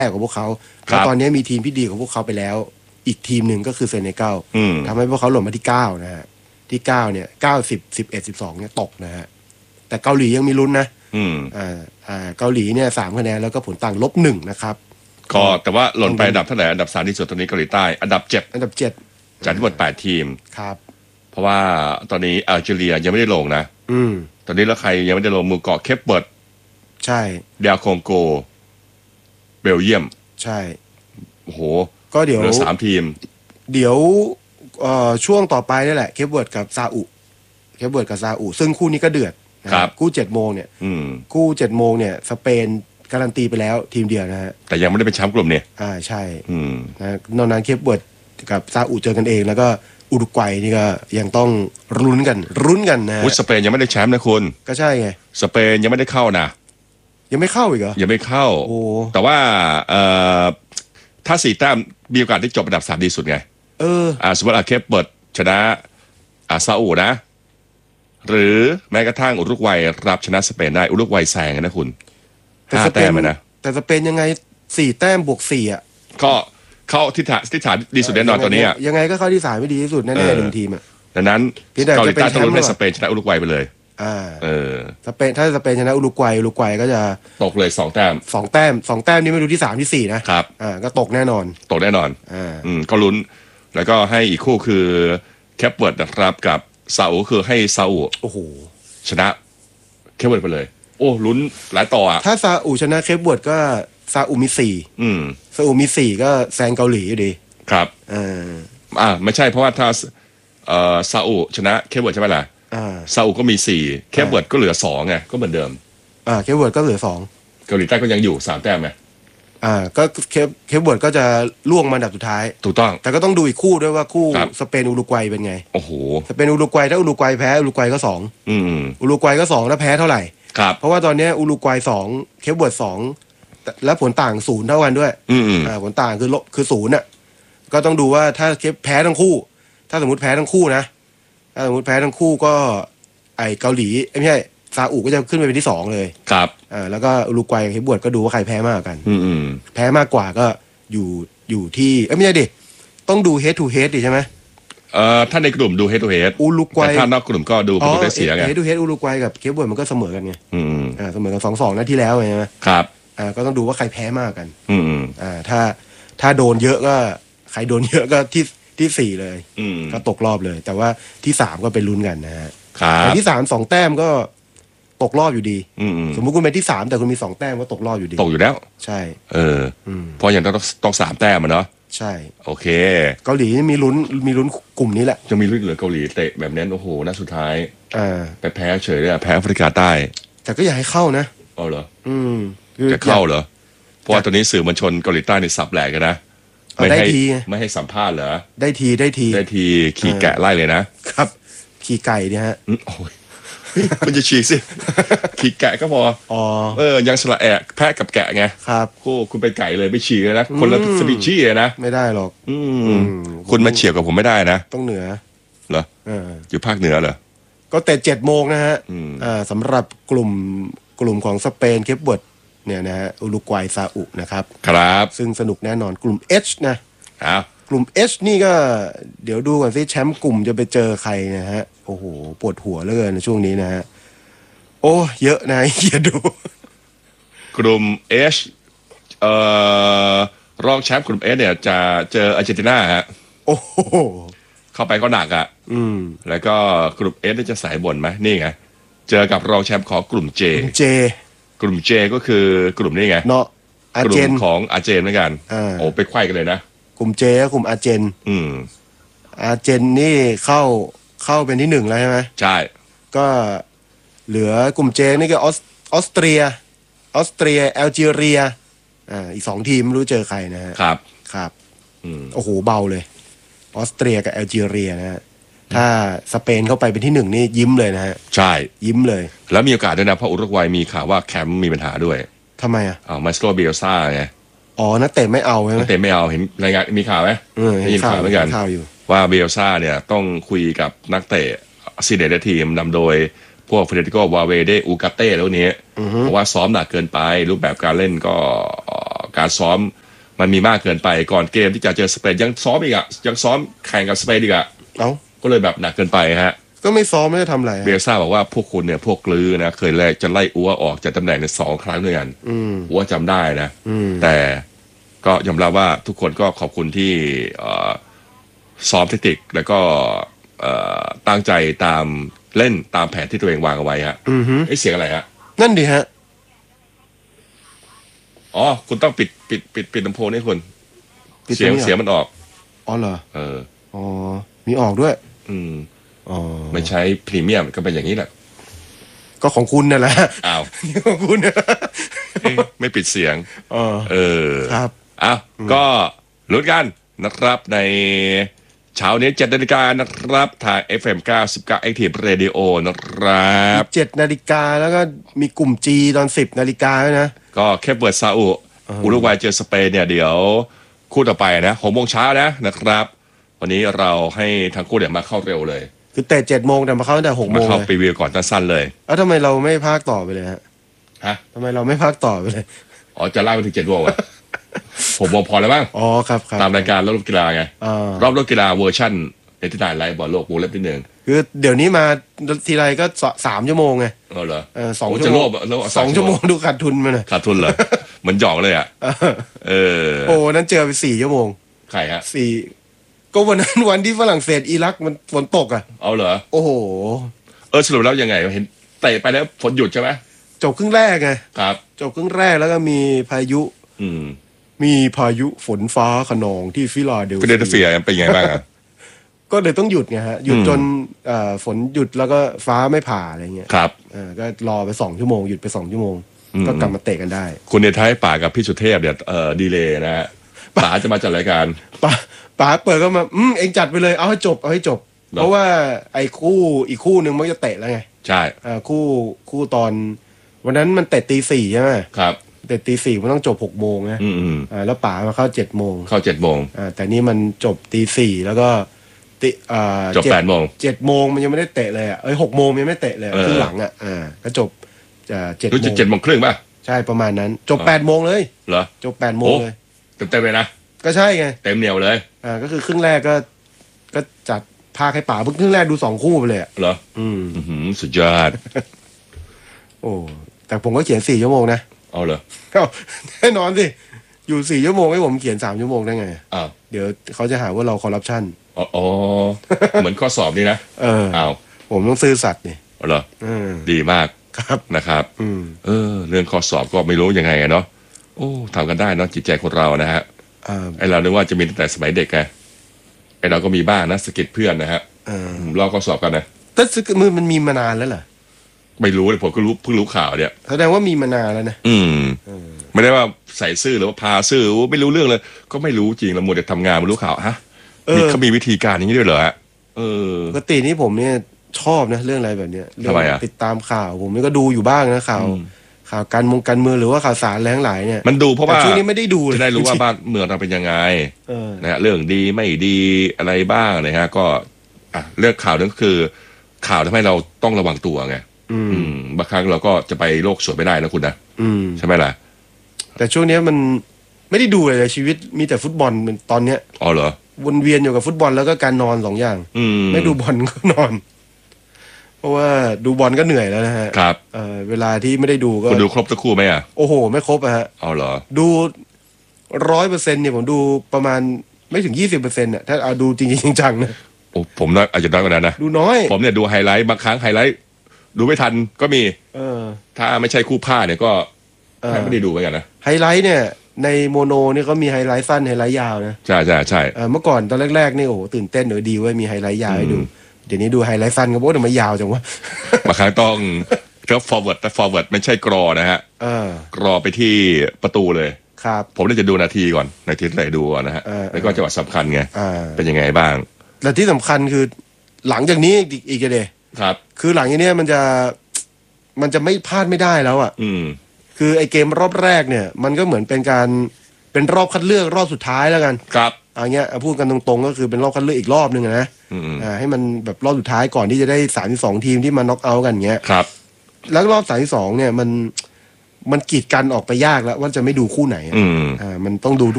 กว่าพวกเขาแล้วตอนนี้มีทีมที่ดีกว่าพวกเขาไปแล้วอีกทีมหนึ่งก็คือเซเนกัลทำให้พวกเขาหล่นมาที่9นะฮะที่9เนี่ย9 10 11 12เนี่ยตกนะฮะแต่เกาหลียังมีลุ้นนะเกาหลีเนี่ย3คะแนนแล้วก็ผลต่าง-1นะครับก็แต่ว่าหล่นไปอันดับเท่าไหร่อันดับ3ที่สุดตอนนี้เกาหลีใต้อันดับ7จากทั้งหมด8ทีมครับเพราะว่าตอนนี้อัลจีเรียยังไม่ได้ลงนะตอนนี้แล้วใครยังไม่ได้ลงหมู่เกาะเคปเบิร์ดใช่เดลคองโกเบลเยียมใช่โอ้โหก็เดี๋ยว 3ทีมเดี๋ยวช่วงต่อไปนี่แหละเคปเบิร์ดกับซาอุซึ่งคู่นี้ก็เดือดครับคู่7 โมงเนี่ยคู่7 โมงเนี่ยสเปนการันตีไปแล้วทีมเดียวนะฮะแต่ยังไม่ได้เป็นแชมป์กลุ่มเนี่ยใช่นะนอกนั้นเคปเบิร์ดกับซาอุเจอกันเองแล้วก็อุรุกวัยนี่ก็ยังต้องลุ้นกันนะสเปนยังไม่ได้แชมป์นะคุณก็ใช่ไงสเปนยังไม่ได้เข้านะยังไม่เข้าอีกเหรอยังไม่เข้าแต่ว่าถ้า4 แต้มมีโอกาสได้จบอันดับ3ดีสุดไงสมมติเคปเบิร์ดชนะซาอุนะหรือแม้กระทั่งอุรุกวัยรับชนะสเปนได้อุรุกวัยแซงนะคุณ5 แต้มนะแต่สเปนยังไง4 แต้มบวก4 ก็เข้าที่ฐานดีสุดแน่นอนตอนนี้ยังไงก็เข้าที่3ไม่ดีที่สุดแน่ๆ1ทีมดังนั้นเกาหลีใต้ต้องลุ้นให้สเปนชนะอุรุกวัยไปเลยสเปนถ้าสเปนชนะอุรุกวัยก็จะตกเลย2 แต้มนี่ไม่รู้ที่3ที่4นะครับก็ตกแน่นอนก็ลุ้นแล้วก็ให้อีกคู่คือแคปเวิร์ดนะครับกับซาอุคือให้ซาอุโอ้โหชนะเคปเวิร์ดไปเลยโอ้ลุ้นหลายต่อถ้าซาอุชนะเคปเวิร์ดก็ซาอุมี4ซาอุมี4ก็แซงเกาหลีอยู่ดีครับไม่ใช่เพราะว่าถ้าซาอุชนะเคปเวิร์ดใช่ไหมล่ะซาอุก็มี4เคปเวิร์ดก็เหลือ2ไงก็เหมือนเดิมเคปเวิร์ดก็เหลือ2 เกาหลีใต้ก็ยังอยู่3 แต้มไงก็เคปเวิร์ดก็จะล่วงมาอันดับสุดท้ายถูกต้องแต่ก็ต้องดูอีกคู่ด้วยว่าคู่สเปนอุรุกวัยเป็นไงโอ้โหสเปนอุรุกวัยถ้าอุรุกวัยแพ้อุรุกวัยก็2อุรุกวัยก็2แล้วแพ้เท่าไหร่เพราะว่าตอนนี้อุรุกวัย2เคปเวิร์ด2แล้วผลต่าง0เท่ากันด้วยผลต่างคือ0น่ะก็ต้องดูว่าถ้าเคปแพ้ทั้งคู่ถ้าสมมติแพ้ทั้งคู่นะถ้าสมมติแพ้ทั้งคู่ก็ไอเกาหลีไม่ใช่ซาอุก็จะขึ้นไปเป็นที่2เลยครับแล้วก็อุรุกวัยกับเคปเวิร์ดก็ดูว่าใครแพ้มากกันแพ้มากกว่าก็อยู่ที่ไม่ใช่ดิต้องดู head to head ดิใช่ไหมถ้าในกลุ่มดู head to head อุรุกวัยถ้านอกกลุ่มก็ดูประตูได้เสียไง head to head อุรุกวัยกับเคปเวิร์ดมันก็เสมอกันไงเสมอกัน2-2นัดที่แล้วไงใช่ไหมครับก็ต้องดูว่าใครแพ้มากกันถ้าโดนเยอะก็ใครโดนเยอะก็ที่4เลยก็ตกรอบเลยแต่ว่าที่3ก็เป็นลุ้นกันนะฮะแต่ที่3 2 แต้มก็ตกรอบอยู่ดีสมมุติคุณเป็นที่3แต่คุณมี2 แต้มก็ตกรอบอยู่ดีตกอยู่แล้วใช่เพราะอย่างต้อง3 แต้มเนาะใช่โอเคเกาหลีมีลุ้นกลุ่มนี้แหละจะมีลุ้นเหลือเกาหลีเตะแบบนี้โอ้โหน่าสุดท้ายไปแพ้เฉยเลยแพ้แอฟริกาใต้แต่ก็อยากให้เข้านะเหรอจะเข้าเหรอเพราะว่าตอนนี้สื่อมวลชนเกาหลีใต้ในสับแหลกกันนะไม่ให้สัมภาษณ์เหรอได้ทีขี่แกะไล่เลยนะครับขี่ไก่เนี่ยฮะมันจะฉีกสิขี่แกะก็พอยังสละแอะแพะกับแกะไงครับคุณเป็นไก่เลยไม่ฉีกเลยนะคนละสปีชีส์นะไม่ได้หรอกคุณมาเฉียบกับผมไม่ได้นะต้องเหนือเหรออยู่ภาคเหนือเหรอก็แต่7 โมงนะฮะสำหรับกลุ่มของสเปนเคปเวิร์ดเนี่ยนะฮะอุรุกวัยซาอุนะครับครับซึ่งสนุกแน่นอนกลุ่ม H นะครับกลุ่ม H นี่ก็เดี๋ยวดูก่อนสิแชมป์กลุ่มจะไปเจอใครนะฮะโอ้โหปวดหัวเหลือเกินในช่วงนี้นะฮะโอ้เยอะนะอย่าดูกลุ่ม H รองแชมป์กลุ่ม H เนี่ยจะเจออาร์เจนตินาฮะโอ้โหเข้าไปก็หนักอ่ะแล้วก็กลุ่ม H จะสายบ่นไหมนี่ไงเจอกับรองแชมป์ของกลุ่ม J กลุ่ม J ก็คือกลุ่มนี้ไงเนาะกลุ่มของอาร์เจนเหมือนกันโอ้ไปไขว้กันเลยนะกลุ่ม J กับกลุ่มอาร์เจนอาร์เจนนี่เข้าเป็นที่1แล้วใช่ไหมใช่ก็เหลือกลุ่ม J นี่ก็ออสเตรียแอลจีเรียอีก2 ทีมไม่รู้เจอใครนะฮะครับโอ้โหเบาเลยออสเตรียกับแอลจีเรียนะฮะถ้าสเปนเข้าไปเป็นที่1นี่ยิ้มเลยนะฮะใช่ยิ้มเลยแล้วมีโอกาสด้วยนะเพราะอุรุกวัยมีข่าวว่าแคมป์มีปัญหาด้วยทำไมมาสโตรเบลซ่าไงนักเตะไม่เอาใช่ไหมนักเตะไม่เอาเห็นรายงานมีข่าวไหมได้ยินข่าวเหมือนกันว่าเบลซ่าเนี่ยต้องคุยกับนักเตะซีเนียร์ทีมนำโดยพวกเฟเดริโกวาเวเดอูกาเต้แล้วนี้เพราะว่าซ้อมหนักเกินไปรูปแบบการเล่นก็การซ้อมมันมีมากเกินไปก่อนเกมที่จะเจอสเปนยังซ้อมอีกอ่ะยังซ้อมแข่งกับสเปนอีกอ่ะก็เลยแบบหนักเกินไปฮะก็ไม่ซ้อมไม่ได้ทำอะไรเบลซ่าบอกว่าพวกคุณเนี่ยพวกลือนะเคยจะไล่อัวออกจากตำแหน่งใน2 ครั้งด้วยกันอัวจำได้นะแต่ก็ยอมรับว่าทุกคนก็ขอบคุณที่ซ้อมเทคนิคแล้วก็ตั้งใจตามเล่นตามแผนที่ตัวเองวางเอาไว้ฮะเสียงอะไรฮะนั่นดีฮะอ๋อคุณต้องปิดลำโพงนี่คุณเสียงมันออกอ๋อเหรออ๋อมีออกด้วยไม่ใช้พรีเมียมก็เป็นอย่างนี้แหละก็ของคุณนั่นแหละอ้าวของคุณไม่ปิดเสียงครับอ้าวก็ลุ้นกันนะครับในเช้านี้7 นาฬิกานะครับทาง FM 99 Active Radio นะครับ 7 นาฬิกาแล้วก็มีกลุ่ม G ตอน10 นาฬิกาด้วยนะก็แค่เปิดซาอุรุกวัยเจอสเปนเนี่ยเดี๋ยวคู่ต่อไปนะ6 โมงเช้านะครับวันนี้เราให้ทั้งคู่เดี๋ยวมาเข้าเร็วเลยคือแต่7 โมงแต่มาเข้าแต่6 โมงมาเข้าไปวิวก่อนสั้นๆเลยทำไมเราไม่พากต่อไปเลยฮะทำไมเราไม่พากต่อไปเลยจะเล่าไปถึง7 โมง6 โมงพอแล้วมั้งครับตามรายการรอบกีฬาไงรอบกีฬาเวอร์ชั่นในที่ไหนไลฟ์บอลโลกวงเล็บที่1 คือเดี๋ยวนี้มาทีไรก็3 ชั่วโมงไงเหรอ 2 ชั่วโมง2 ชั่วโมงดูขาดทุนมาหน่อยขาดทุนเหรอเหมือนหยอกเลยอ่ะนั้นเจอไป4 ชั่วโมงใครฮะก็วันที่ฝรั่งเศสอิรักมันฝนตกอ่ะเหรอโอ้โหสรุปแล้วยังไงเห็นเตะไปแล้วฝนหยุดใช่ไหมจบครึ่งแรกไงครับจบครึ่งแรกแล้วก็มีพายุมีพายุฝนฟ้าคะนองที่ฟิลาเดลเฟียเป็นยังไงบ้างก็เลยต้องหยุดไงฮะหยุดจนฝนหยุดแล้วก็ฟ้าไม่ผ่าอะไรเงี้ยครับก็รอไป2 ชั่วโมงหยุดไป2 ชั่วโมงก็กลับมาเตะกันได้คุณในท้ายป่ากับพี่สุเทพเนี่ยดีเลยนะฮะป่าจะมาจัดรายการป่าเปิดก็มาเองจัดไปเลยเอาให้จบเพราะว่าไอ้คู่อีกคู่หนึ่งมันจะเตะแล้วไงใช่คู่ตอนวันนั้นมันเตะตี 4ใช่ไหมครับแต่ตี 4มันต้องจบ6 โมงนะแล้วป๋ามาเข้า7 โมง 7 โมงแต่นี่มันจบตี 4แล้วก็จบ8 โมง 7 โมงมันยังไม่ได้เตะเลย6 โมงยังไม่เตะเลยครึ่งหลังก็จบ7 โมง 7 โมงครึ่งป่ะใช่ประมาณนั้นจบ8 โมงเลยเหรอจบ8 โมงเลยเต็มเลยนะก็ใช่ไงเต็มเหนียวเลยก็คือครึ่งแรกก็จัดพาให้ป๋าเพิ่งครึ่งแรกดู2 คู่ไปเลยเหรอสุดยอดโอ้แต่ผมก็เขียน4 ชั่วโมงนะเหรอแน่นอนสิอยู่4 ชั่วโมงให้ผมเขียน3 ชั่วโมงได้ไงเดี๋ยวเขาจะหาว่าเราคอร์รัปชันเหมือนข้อสอบนี่นะผมต้องซื่อสัตย์นี่เหรอดีมากครับนะครับเรื่องข้อสอบก็ไม่รู้ยังไงเนาะทำกันได้เนาะจิตใจคนเรานะฮะไอเรานึกว่าจะมีตั้งแต่สมัยเด็กไงไอเราก็มีบ้างนะสกิดเพื่อนนะฮะเราก็สอบกันนะแต่มันมีมานานแล้วเหรอไม่รู้เลยผมก็เพิ่งรู้ข่าวเนี่ยแสดงว่ามีมานานแล้วนะไม่ได้ว่าใส่ซื่อหรือว่าพาซื่อไม่รู้เรื่องเลยก็ไม่รู้จริงเราหมดแต่ทำงานไม่รู้ข่าวฮะเขามีวิธีการอย่างนี้ด้วยเหรอฮะปกตินี่ผมเนี่ยชอบนะเรื่องอะไรแบบเนี้ยเรื่องติดตามข่าวผมนี่ก็ดูอยู่บ้างนะข่าวการเมืองหรือว่าข่าวสารแรงหลายเนี่ยมันดูเพราะว่าช่วงนี้ไม่ได้ดูจะได้รู้ว่าบ้านเมืองเราเป็นยังไงนะฮะเรื่องดีไม่ดีอะไรบ้างนะฮะก็เรื่องข่าวนั่นก็คือข่าวทำให้เราต้องระวังตัวไงบางครั้งเราก็จะไปโลกสวยไม่ได้นะคุณนะใช่ไหมล่ะแต่ช่วงนี้มันไม่ได้ดูเลยชีวิตมีแต่ฟุตบอลเป็นตอนเนี้ยเหรอวนเวียนอยู่กับฟุตบอลแล้วก็การนอน2 อย่างไม่ดูบอลก็นอนเพราะว่าดูบอลก็เหนื่อยแล้วนะฮะครับเวลาที่ไม่ได้ดูก็คุณดูครบทุกคู่ไหมโอ้โหไม่ครบฮะเหรอดู 100% เนี่ยผมดูประมาณไม่ถึง 20% เนี่ยถ้าเอาดูจริงๆจังๆนะผมอาจจะน้อยกว่านั้นนะดูน้อยผมเนี่ยดูไฮไลท์บางครั้งไฮไลท์ดูไม่ทันก็มีถ้าไม่ใช่คู่ผ้าเนี่ยก็ไม่ได้ดูเหมือนกันนะไฮไลท์เนี่ยในโมโนเนี่ยเขามีไฮไลท์สั้นไฮไลท์ยาวนะใช่เมื่อก่อนตอนแรกๆนี่โอ้โหตื่นเต้นดีเว้ยมีไฮไลท์ยาวให้ดูเดี๋ยวนี้ดูไฮไลท์สั้นก็บอกว่ามันยาวจังวะบางครั้งต้องforward แต่ forward ไม่ใช่กรอนะฮะกรอไปที่ประตูเลยครับผมเนี่ยจะดูนาทีก่อนนาทีไหนดูนะฮะแล้วก็จังหวะสำคัญไงเป็นยังไงบ้างและที่สำคัญคือหลังจากนี้อีกเลยครับคือหลังจากนี้มันจะไม่พลาดไม่ได้แล้วอ่ะคือไอเกมรอบแรกเนี่ยมันก็เหมือนเป็นรอบคัดเลือกรอบสุดท้ายแล้วกันครับอย่างเงี้ยพูดกันตรงๆก็คือเป็นรอบคัดเลือกอีกรอบนึงนะให้มันแบบรอบสุดท้ายก่อนที่จะได้32 ทีมที่มาน็อกเอาท์กันเงี้ยครับแล้วรอบ32เนี่ยมันกีดกันออกไปยากแล้วว่าจะไม่ดูคู่ไหนมันต้องดู